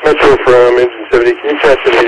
Metro from engine 70, can you patch in